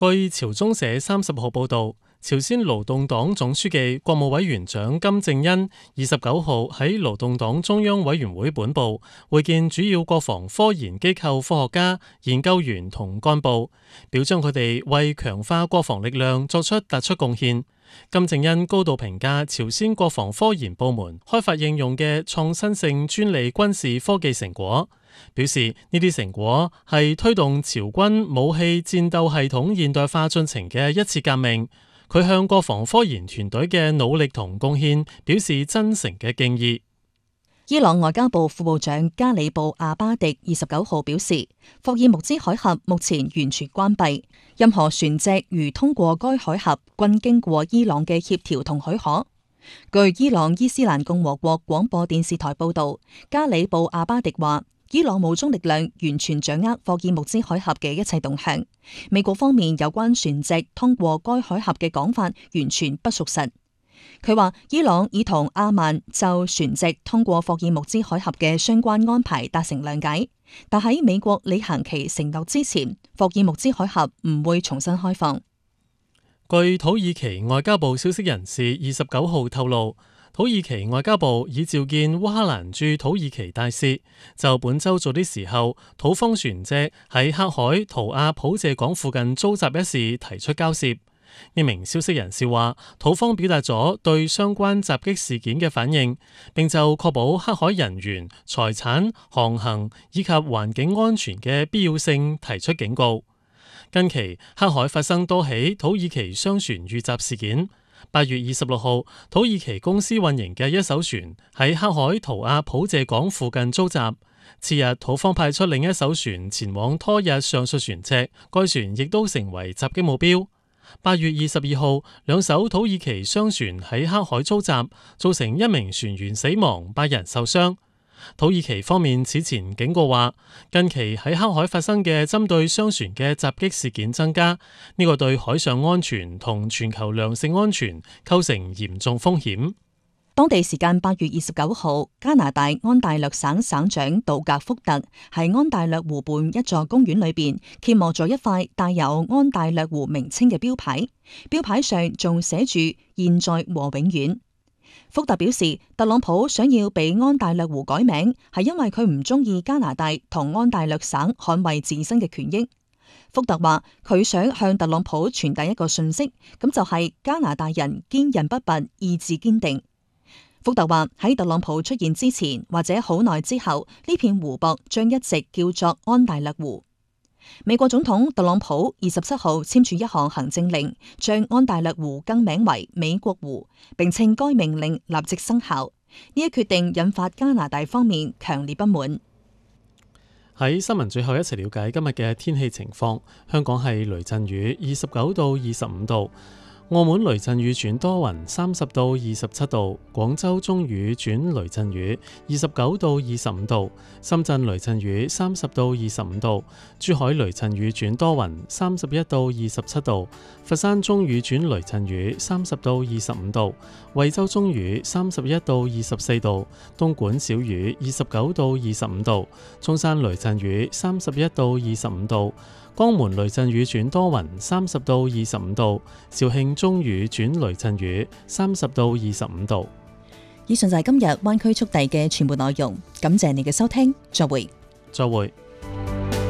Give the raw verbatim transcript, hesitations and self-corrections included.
據朝中社三十號報導，朝鮮勞動黨總書記、國務委員長金正恩二十九號喺勞動黨中央委員會本部會見主要國防科研機構科學家、研究員同幹部，表彰佢哋為強化國防力量作出突出貢獻。金正恩高度評價朝鮮國防科研部門開發應用嘅創新性專利軍事科技成果，表示呢啲成果係推動朝軍武器戰鬥系統現代化進程嘅一次革命。佢向國防科研團隊嘅努力同貢獻表示真誠嘅敬意。 伊朗外交部副部長加里布阿巴迪二十九號表示，霍爾木茲海峽目前完全關閉，任何船隻如通過該海峽，均經過伊朗嘅協調同許可。據伊朗伊斯蘭共和國廣播電視台報道，加里布阿巴迪話，伊朗武裝力量完全掌握霍爾木茲海峽嘅一切動向，美國方面有關船隻通過該海峽嘅講法完全不屬實。佢話伊朗已同阿曼就船隻通過霍爾木茲海峽嘅相關安排達成諒解，但喺美國履行其承諾之前，霍爾木茲海峽唔會重新開放。 據土耳其外交部消息人士二十九號透露，土耳其外交部已召見烏克蘭駐土耳其大使，就本周早啲時候土方船隻喺黑海圖亞普謝港附近遭襲一事提出交涉。呢名消息人士話，土方表達咗對相關襲擊事件嘅反應，並就確保黑海人員、財產、航行以及環境安全嘅必要性提出警告。近期黑海發生多起土耳其商船遇襲事件。八月二十六號，土耳其公司運營嘅一艘船喺黑海圖亞普謝港附近遭襲。次日，土方派出另一艘船前往拖曳上述船隻，該船亦都成為襲擊目標。八月二十二號，兩艘土耳其商船喺黑海遭襲，造成一名船員死亡，八人受傷。土耳其方面此前警告話，近期喺黑海發生嘅針對商船嘅襲擊事件增加，呢個對海上安全同全球糧食安全構成嚴重風險。 當地時間八月二十九號，加拿大安大略省省長杜格福特喺安大略湖畔一座公園裏邊揭幕咗一塊帶有安大略湖名稱嘅標牌，標牌上仲寫住現在和永遠。福特表示，特朗普想要俾安大略湖改名，係因為佢唔中意加拿大同安大略省捍衛自身嘅權益。福特話佢想向特朗普傳遞一個訊息，咁就係加拿大人堅韌不拔，意志堅定。福特話喺特朗普出現之前或者好耐之後，呢片湖泊將一直叫做安大略湖。美國總統特朗普二十七號簽署一項行政令，將安大略湖更名為美國湖，並稱該命令立即生效。呢一決定引發加拿大方面強烈不滿。 喺新聞最後一齊了解今日嘅天氣情況。香港係雷陣雨，二十九到二十五度。澳門雷陣雨轉多雲，三十到二十七度；廣州中雨轉雷陣雨，二十九到二十五度；深圳雷陣雨，三十到二十五度；珠海雷陣雨轉多雲，三十一到二十七度；佛山中雨轉雷陣雨，三十到二十五度；惠州中雨，三十一到二十四度；東莞小雨，二十九到二十五度；中山雷陣雨，三十一到二十五度。江門雷陣雨轉多雲，三十到二十五度；肇慶中雨轉雷陣雨，三十到二十五度。 以上就係今日灣區速遞嘅全部內容，感謝你嘅收聽，再會。 再會。